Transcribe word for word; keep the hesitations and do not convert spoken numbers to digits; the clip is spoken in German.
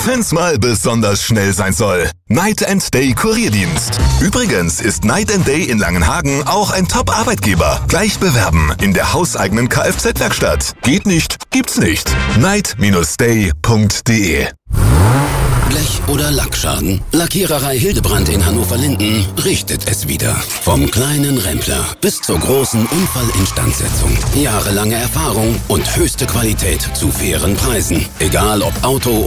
wenn's mal besonders schnell sein soll. Night and Day Kurierdienst. Übrigens ist Night and Day in Langenhagen auch ein Top-Arbeitgeber. Gleich bewerben in der hauseigenen Kfz-Werkstatt. Geht nicht, gibt's nicht. night Bindestrich day punkt de Blech- oder Lackschaden? Lackiererei Hildebrand in Hannover-Linden richtet es wieder. Vom kleinen Rempler bis zur großen Unfallinstandsetzung. Jahrelange Erfahrung und höchste Qualität zu fairen Preisen. Egal ob Auto